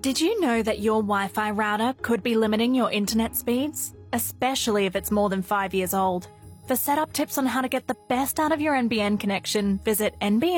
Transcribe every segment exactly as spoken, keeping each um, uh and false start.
Did you know that your Wi-Fi router could be limiting your internet speeds, especially if it's more than five years old? For setup tips on how to get the best out of your N B N connection, visit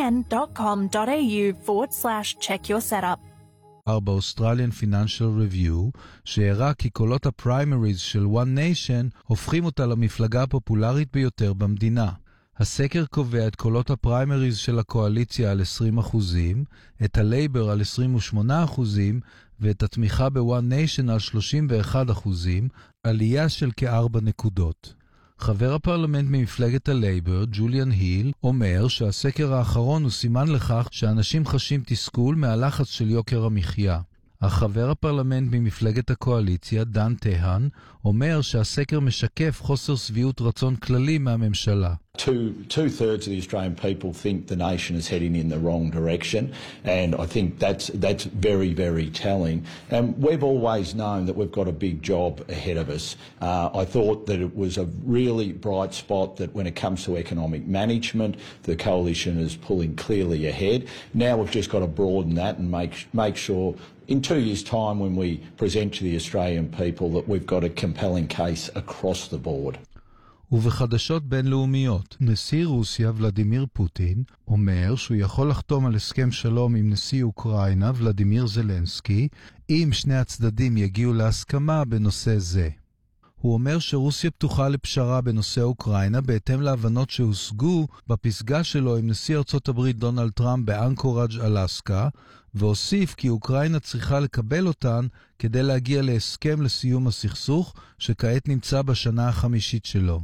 nbn.com.au forward slash check your setup. באוסטרליאן פייננשל ריוויו, שהראה כי קולות הפריימריז של One Nation הופכים אותה למפלגה הפופולרית ביותר במדינה. הסקר קובע את קולות הפריימריז של הקואליציה על עשרים אחוזים, את הלייבר על עשרים ושמונה אחוזים, ואת התמיכה ב-One Nation על שלושים ואחד אחוזים, עלייה של כארבע נקודות. חבר הפרלמנט ממפלגת הלייבר, ג'וליאן היל, אומר שהסקר האחרון הוא סימן לכך שאנשים חשים תסכול מהלחץ של יוקר המחיה. החבר הפרלמנט ממפלגת הקואליציה, דן טהן, אומר שהסקר משקף חוסר שביעות רצון כללי מהממשלה. Two, two-thirds of the Australian people think the nation is heading in the wrong direction, and I think that's, that's very, very telling. And we've always known that we've got a big job ahead of us. Uh, I thought that it was a really bright spot that when it comes to economic management, the coalition is pulling clearly ahead. Now we've just got to broaden that and make, make sure in two years' time when we present to the Australian people that we've got a compelling case across the board. ובחדשות בינלאומיות, נשיא רוסיה ולדימיר פוטין אומר שהוא יכול לחתום על הסכם שלום עם נשיא אוקראינה ולדימיר זלנסקי אם שני הצדדים יגיעו להסכמה בנושא זה. הוא אומר שרוסיה פתוחה לפשרה בנושא אוקראינה בהתאם להבנות שהושגו בפסגה שלו עם נשיא ארצות הברית דונלד טראמפ באנקורג' אלסקה, והוסיף כי אוקראינה צריכה לקבל אותן כדי להגיע להסכם לסיום הסכסוך שכעת נמצא בשנה החמישית שלו.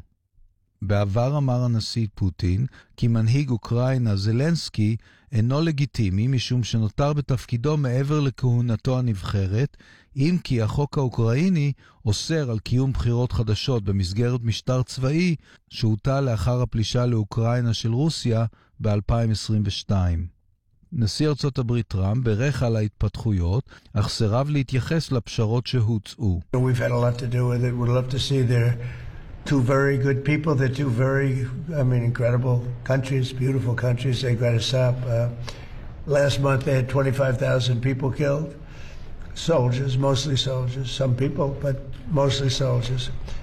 בעבר אמר הנשיא פוטין כי מנהיג אוקראינה זלנסקי אינו לגיטימי משום שנותר בתפקידו מעבר לכהונתו הנבחרת, אם כי החוק האוקראיני אוסר על קיום בחירות חדשות במסגרת משטר צבאי שהוטל לאחר הפלישה לאוקראינה של רוסיה ב-אלפיים עשרים ושתיים. נשיא ארצות הברית טראמפ ברך על ההתפתחויות, אך סירב להתייחס לפשרות שהוצאו. We've had a lot to do with it. We'd love to see their two very good people. They're two very, I mean, incredible countries, beautiful countries. They've got to stop. Uh, last month they had twenty-five thousand people killed. Soldiers, mostly soldiers. Some people, but mostly soldiers.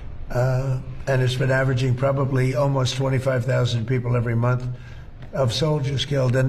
Uh, and it's been averaging probably almost twenty-five thousand people every month of soldiers killed. And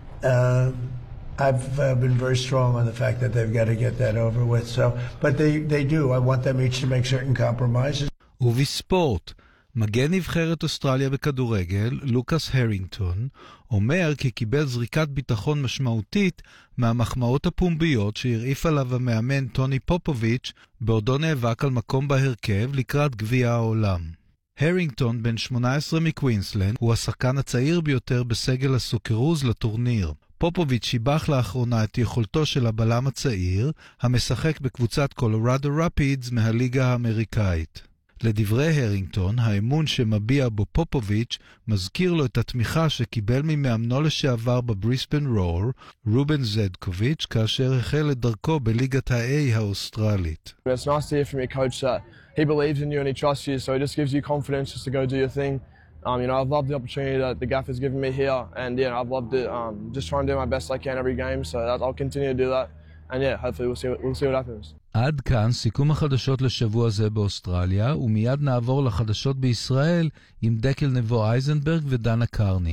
uh, I've uh, been very strong on the fact that they've got to get that over with. So, but they, they do. I want them each to make certain compromises. ובספורט, מגן נבחרת אוסטרליה בכדורגל, לוקאס הרינגטון, אומר כי קיבל זריקת ביטחון משמעותית מהמחמאות הפומביות שהרעיף עליו המאמן טוני פופוביץ' בעודו נאבק על מקום בהרכב לקראת גביע העולם. הרינגטון, בן שמונה עשרה מקווינסלנד, הוא השחקן הצעיר ביותר בסגל הסוקרוז לטורניר. פופוביץ' שיבח לאחרונה את יכולתו של הבלם הצעיר, המשחק בקבוצת קולורדו רפידס מהליגה האמריקאית. לדברי הרינגטון, האמון שמביע בו פופוביץ' מזכיר לו את התמיכה שקיבל ממאמנו לשעבר בבריסבן רור, רובן זדקוביץ', כאשר החל את דרכו בליגת ה-A האוסטרלית. It's nice to hear from your coach that he believes in you and he trusts you, so it just gives you confidence just to go do your thing. Um, you know, I've loved the opportunity that the Gaff has given me here, and yeah, I've loved it. Um, just trying to do my best I can every game, so that, I'll continue to do that. And yeah, hopefully we'll see what, we'll see what happens. עד כאן סיכום החדשות לשבוע זה באוסטרליה, ומיד נעבור לחדשות בישראל עם דקל נבו אייזנברג ודנה קרני.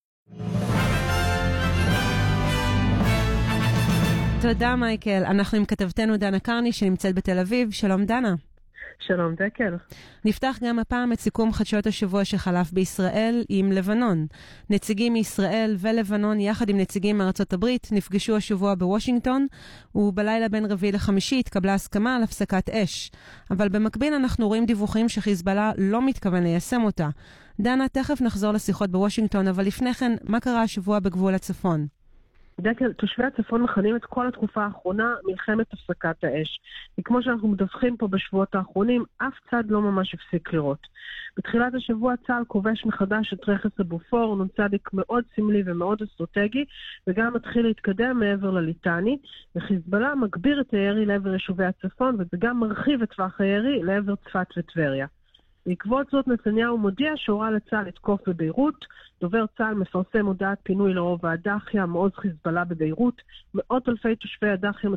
תודה מייקל, אנחנו עם כתבתנו דנה קרני שנמצאת בתל אביב. שלום דנה. שלום דקל. נפתח גם הפעם את סיכום חדשות השבוע שחלף בישראל עם לבנון. נציגים מישראל ולבנון יחד עם נציגים מארצות הברית נפגשו השבוע בוושינגטון, ובלילה בין רביעי לחמישי התקבלה הסכמה על הפסקת אש. אבל במקביל אנחנו רואים דיווחים שחיזבאללה לא מתכוון ליישם אותה. דנה, תכף נחזור לשיחות בוושינגטון, אבל לפני כן, מה קרה השבוע בגבול הצפון? דקל, תושבי הצפון מכנים את כל התקופה האחרונה מלחמת הפסקת האש. וכמו שאנחנו מדווחים פה בשבועות האחרונים, אף צד לא ממש הפסיק לראות. בתחילת השבוע צה"ל כובש מחדש את רכס הבופור, נון צדיק מאוד סמלי ומאוד אסטרטגי, וגם מתחיל להתקדם מעבר לליטני, וחיזבאללה מגביר את הירי לעבר יישובי הצפון, וזה גם מרחיב את טווח הירי לעבר צפת וטבריה. בעקבות זאת נתניהו מודיע שהורה לצה"ל לתקוף בביירות. דובר צה"ל מפרסם הודעת פינוי לרוב הדחיה, מעוז חיזבאללה בביירות. מאות אלפי תושבי הדחיה